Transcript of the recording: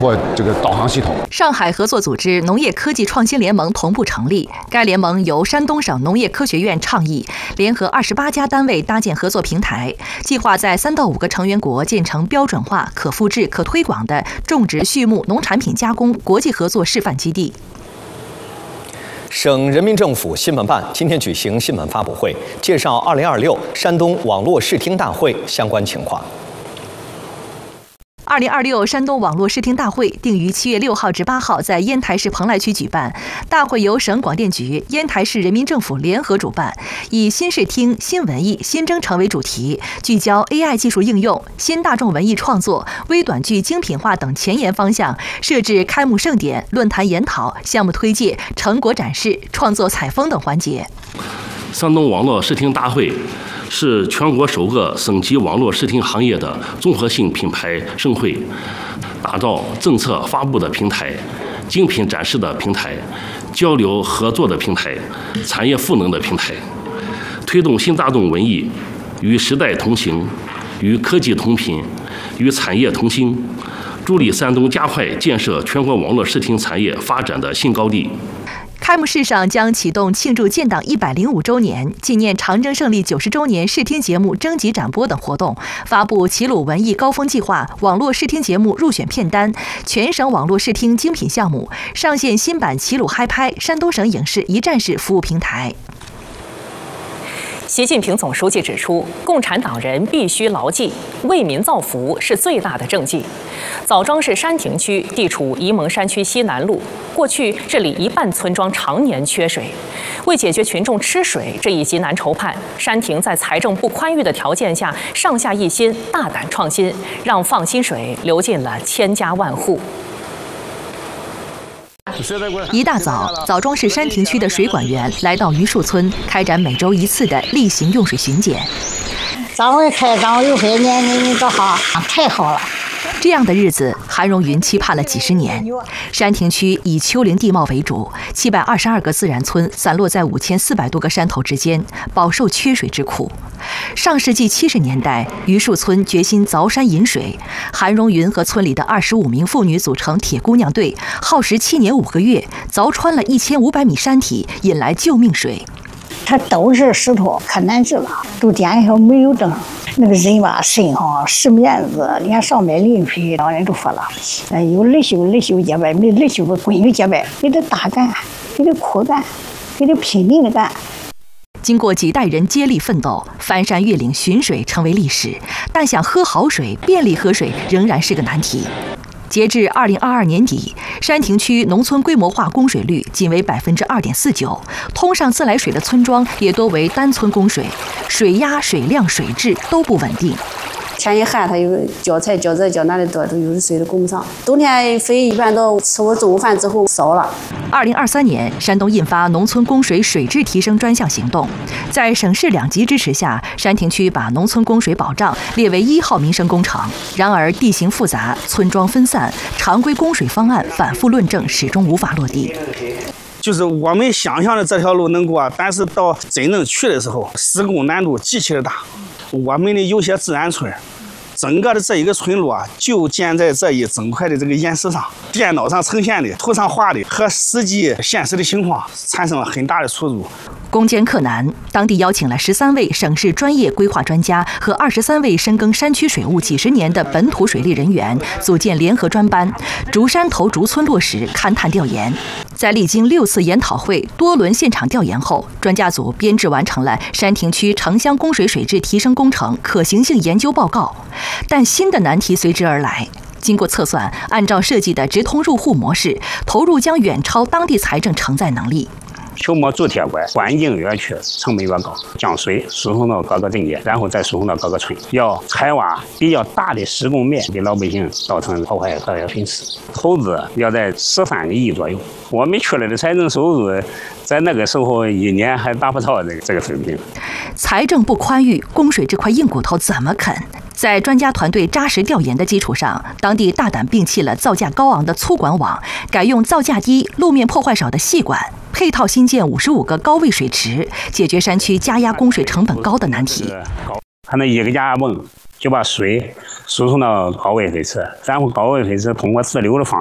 或这个导航系统。 上海合作组织农业科技创新联盟同步成立，该联盟由山东省农业科学院倡议，联合28家单位搭建合作平台，计划在3到5个成员国建成标准化、可复制、可推广的种植、畜牧、农产品加工国际合作示范基地。 省人民政府新闻办今天举行新闻发布会，介绍2026山东网络视听大会相关情况。 2026山东网络视听大会定于7月6号至8号在烟台市蓬莱区举办。大会由省广电局、烟台市人民政府联合主办，以新视听、新文艺、新征程为主题，聚焦 AI 技术应用、新大众文艺创作、微短剧精品化等前沿方向，设置开幕盛典、论坛研讨、项目推介、成果展示、创作采风等环节。 山东网络视听大会是全国首个省级网络视听行业的综合性品牌盛会，打造政策发布的平台、精品展示的平台、交流合作的平台、产业赋能的平台，推动新大众文艺与时代同行、与科技同频、与产业同兴，助力山东加快建设全国网络视听产业发展的新高地。 开幕式上将启动庆祝建党105周年、纪念长征胜利90周年视听节目征集展播等活动，发布齐鲁文艺高峰计划网络视听节目入选片单、全省网络视听精品项目，上线新版齐鲁嗨拍山东省影视一站式服务平台。 习近平总书记指出，共产党人必须牢记，为民造福是最大的政绩。枣庄市山亭区地处沂蒙山区西南麓，过去这里一半村庄常年缺水。为解决群众吃水这一急难愁盼，山亭在财政不宽裕的条件下，上下一心，大胆创新，让放心水流进了千家万户。 一大早，枣庄市山亭区的水管员来到榆树村，开展每周1次的例行用水巡检。 掌柜开张有水，你多好，太好了。 这样的日子，韩荣云期盼了几十年。山亭区以丘陵地貌为主，722个自然村散落在5400多个山头之间，饱受缺水之苦。上世纪70年代，榆树村决心凿山引水，韩荣云和村里的25名妇女组成铁姑娘队，耗时7年5个月，凿穿了1500米山体，引来救命水。 它都是石头，可难治了，都点上没有灯。那个人吧，身上湿面子，脸上面鳞皮，老人都说了，有日修结拜，没日修滚有结拜，给他大干，给他苦干，给他拼命的干。 经过几代人接力奋斗，翻山越岭寻水成为历史，但想喝好水、便利喝水仍然是个难题。截至2022年底，山亭区农村规模化供水率仅为2.49%，通上自来水的村庄也多为单村供水，水压、水量、水质都不稳定。 天一旱，它有浇菜、浇这、浇那的多，都有的水都供不上。冬天水一般都吃过中午饭之后少了。 2023年，山东印发农村供水水质提升专项行动，在省市2级支持下，山亭区把农村供水保障列为1号民生工程。然而地形复杂，村庄分散，常规供水方案反复论证，始终无法落地。 就是我们想象的这条路能过，但是到真正去的时候，施工难度极其的大。我们的有些自然村，整个的这一个村落就建在这一整块的这个岩石上，电脑上呈现的、图上画的和实际现实的情况产生了很大的出入。 攻坚克难，当地邀请了13位省市专业规划专家和23位深耕山区水务几十年的本土水利人员，组建联合专班，逐山头逐村落实勘探调研。在历经6次研讨会、多轮现场调研后，专家组编制完成了山亭区城乡供水水质提升工程可行性研究报告。但新的难题随之而来。经过测算，按照设计的直通入户模式，投入将远超当地财政承载能力。 球磨铸铁管，环境越缺，成本越高，将水输送到各个镇界，然后再输送到各个村。要开挖比较大的施工面，给老百姓造成破坏和损失。投资要在13个亿左右。我们区里的财政收入，在那个时候1年还达不到这个水平。 财政不宽裕，供水这块硬骨头怎么啃？在专家团队扎实调研的基础上，当地大胆摒弃了造价高昂的粗管网，改用造价低、路面破坏少的细管，配套新建55个高位水池，解决山区加压供水成本高的难题。 它那一个加压泵就把水输送到高位水池，然后高位水池通过自流的方